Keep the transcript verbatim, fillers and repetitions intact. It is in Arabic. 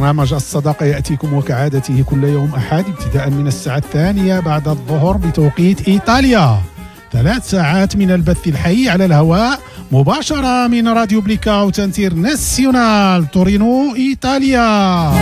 برنامج الصداقة يأتيكم وكعادته كل يوم أحد ابتداء من الساعة الثانية بعد الظهر بتوقيت إيطاليا. ثلاث ساعات من البث الحي على الهواء مباشرة من راديو بليكاوت انترناسيونال تورينو إيطاليا.